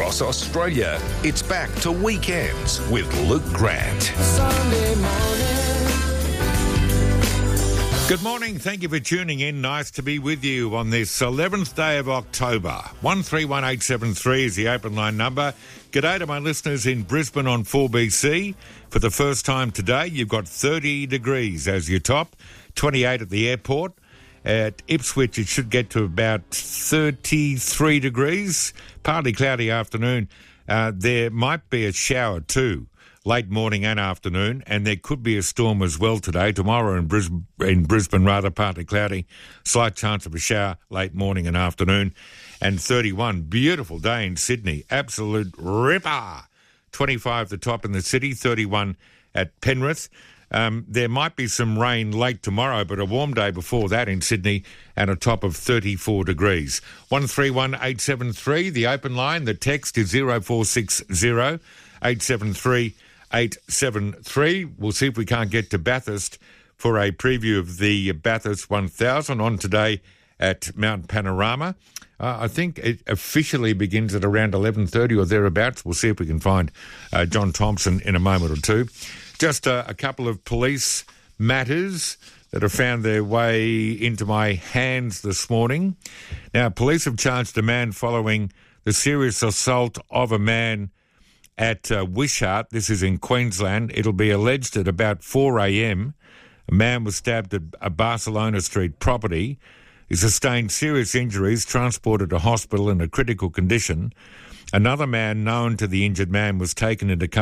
across Australia. It's back to Weekends with Luke Grant. Sunday morning. Good morning. Thank you for tuning in. Nice to be with you on this 11th day of October. 131873 is the open line number. G'day to my listeners in Brisbane on 4BC. For the first time today, you've got 30 degrees as your top, 28 at the airport. At Ipswich, it should get to about 33 degrees. Partly cloudy afternoon. There might be a shower too, late morning and afternoon, and there could be a storm as well today. Tomorrow in Brisbane, rather partly cloudy. Slight chance of a shower late morning and afternoon. And 31, beautiful day in Sydney. Absolute ripper. 25 the top in the city, 31 at Penrith. There might be some rain late tomorrow, but a warm day before that in Sydney and a top of 34 degrees. 131873, the open line. The text is 0460 873 873. We'll see if we can't get to Bathurst for a preview of the Bathurst 1000 on today at Mount Panorama. I think it officially begins at around 11:30 or thereabouts. We'll see if we can find John Thompson in a moment or two. Just a couple of police matters that have found their way into my hands this morning. Now, police have charged a man following the serious assault of a man at Wishart. This is in Queensland. It'll be alleged at about 4 a.m. A man was stabbed at a Barcelona Street property. He sustained serious injuries, transported to hospital in a critical condition. Another man known to the injured man was taken into